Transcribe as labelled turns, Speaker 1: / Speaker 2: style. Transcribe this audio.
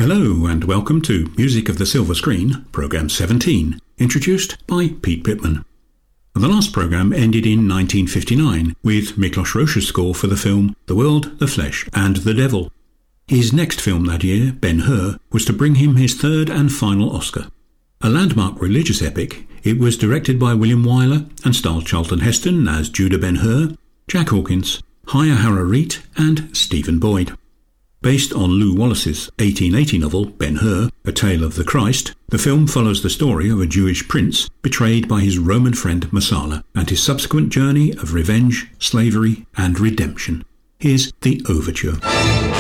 Speaker 1: Hello and welcome to Music of the Silver Screen, Programme 17, introduced by Pete Pittman. The last programme ended in 1959 with Miklos Rozsa's score for the film The World, the Flesh and the Devil. His next film that year, Ben-Hur, was to bring him his third and final Oscar. A landmark religious epic, it was directed by William Wyler and starred Charlton Heston as Judah Ben-Hur, Jack Hawkins, Chaya Hararit and Stephen Boyd. Based on Lew Wallace's 1880 novel Ben-Hur, A Tale of the Christ, the film follows the story of a Jewish prince betrayed by his Roman friend Messala and his subsequent journey of revenge, slavery and redemption. Here's the overture.